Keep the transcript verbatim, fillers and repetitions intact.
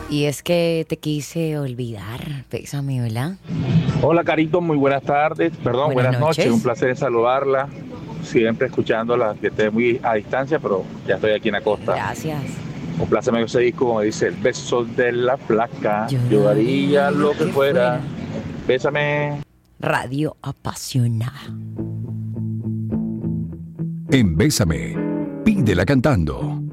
Y es que te quise olvidar, Bésame, ¿verdad? Hola Carito, muy buenas tardes, perdón, Buenas buenas noches, noches. un placer en saludarla, siempre escuchándola, que esté muy a distancia, pero ya estoy aquí en la costa. Gracias. Compláceme ese disco, como dice, el beso de la flaca, Yo yo daría daría lo lo que que fuera, fuera. bésame. Radio apasionada. En Bésame, pídela cantando.